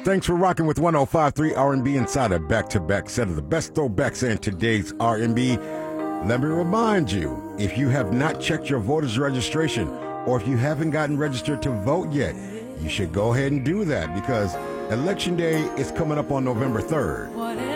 Thanks for rocking with 105.3 R&B inside a back-to-back set of the best throwbacks in today's R&B. Let me remind you, if you have not checked your voter's registration or if you haven't gotten registered to vote yet, you should go ahead and do that because Election Day is coming up on November 3rd.